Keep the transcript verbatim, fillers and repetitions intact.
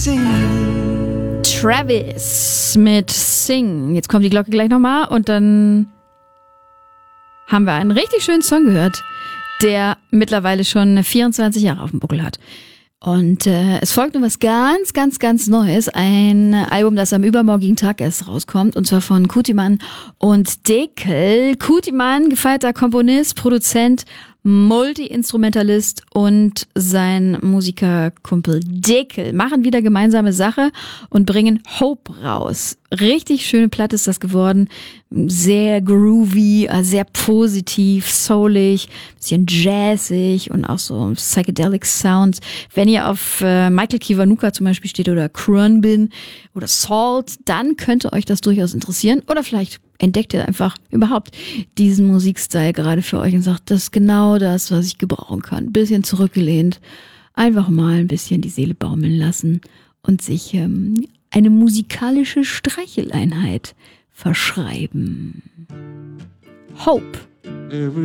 sing. Travis mit Sing. Jetzt kommt die Glocke gleich nochmal und dann haben wir einen richtig schönen Song gehört, der mittlerweile schon vierundzwanzig Jahre auf dem Buckel hat. Und äh, es folgt nun was ganz, ganz, ganz Neues. Ein Album, das am übermorgigen Tag erst rauskommt. Und zwar von Kutiman und Dekel. Kutiman, gefeierter Komponist, Produzent, Multi-Instrumentalist und sein Musikerkumpel Dekel machen wieder gemeinsame Sache und bringen Hope raus. Richtig schöne Platte ist das geworden. Sehr groovy, sehr positiv, soulig, bisschen jazzig und auch so psychedelic Sounds. Wenn ihr auf äh, Michael Kiwanuka zum Beispiel steht oder Khruangbin oder Salt, dann könnte euch das durchaus interessieren. Oder vielleicht entdeckt ihr einfach überhaupt diesen Musikstyle gerade für euch und sagt, das ist genau das, was ich gebrauchen kann. Bisschen zurückgelehnt, einfach mal ein bisschen die Seele baumeln lassen und sich ähm, eine musikalische Streicheleinheit verschreiben. Hope.